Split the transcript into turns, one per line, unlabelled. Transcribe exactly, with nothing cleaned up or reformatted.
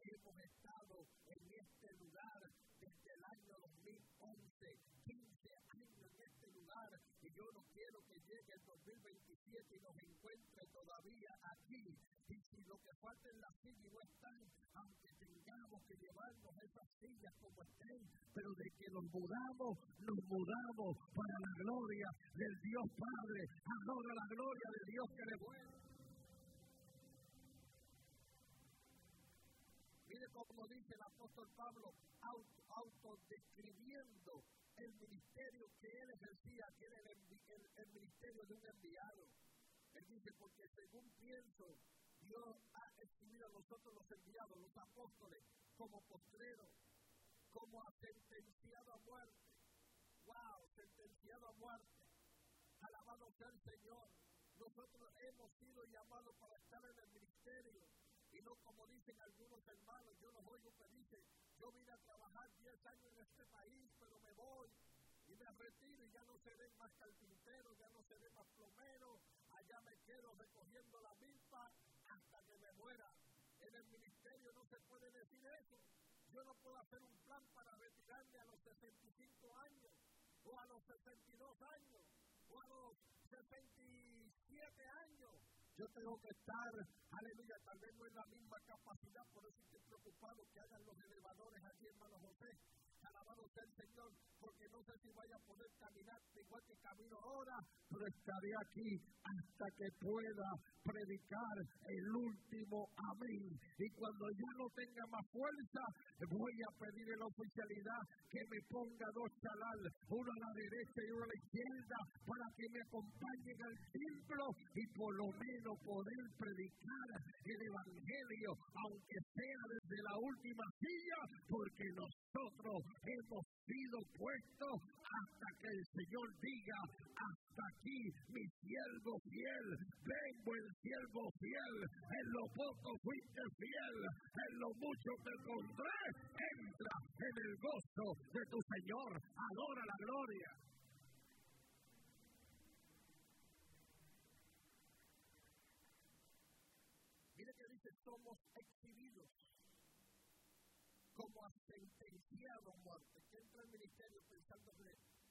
hemos estado en este lugar desde el año dos mil once, quince años en este lugar, y yo no quiero que llegue el dos mil veintisiete y nos encuentre todavía aquí. Y si lo que falta en la silla no están, aunque tengamos que llevarnos esas sillas como estén, pero de que nos mudamos, nos mudamos para la gloria del Dios Padre, adora la gloria del Dios que le bueno. Mire como dice el apóstol Pablo, auto, autodescribiendo el ministerio que él ejercía, que era el, el, el ministerio de un enviado. Él dice, porque según pienso, Dios ha escogido a nosotros los enviados, los apóstoles, como postreros, como a sentenciado a muerte. ¡Wow! Sentenciado a muerte. Alabado sea el Señor. Nosotros hemos sido llamados para estar en el ministerio. Y no como dicen algunos hermanos, yo los oigo que dicen, yo vine a trabajar diez años en este país, pero me voy y me retiro y ya no seré más carpintero, ya no seré más plomero, allá me quedo recogiendo la milpa hasta que me muera. En el ministerio no se puede decir eso. Yo no puedo hacer un plan para retirarme a los sesenta y cinco años, o a los sesenta y dos años, o a los sesenta y siete años. Yo tengo que estar, aleluya, tal vez no es la misma capacidad, por eso estoy preocupado que hagan los elevadores allí, hermano José. Alabado sea el Señor, porque no sé si vaya a poder caminar igual que camino ahora, pero estaré aquí hasta que pueda predicar el último amén. Y cuando ya no tenga más fuerza, voy a pedir en la oficialidad que me ponga dos chalal, uno a la derecha y uno a la izquierda, para que me acompañen al templo y por lo menos poder predicar el evangelio, aunque sea desde la última silla, porque nosotros hemos sido puestos hasta que el Señor diga, hasta aquí mi siervo fiel, ven buen siervo fiel, en lo poco fuiste fiel, en lo mucho te pondré, entra en el gozo de tu Señor, adora la gloria. Mire que dice, somos exhibidos como a sentenciado a muerte, que entra al ministerio pensando que